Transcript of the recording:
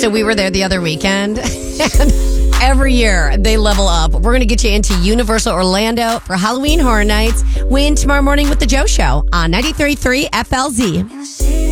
So we were there the other weekend. And every year they level up. We're going to get you into Universal Orlando for Halloween Horror Nights. Win tomorrow morning with The Joe Show on 93.3 FLZ.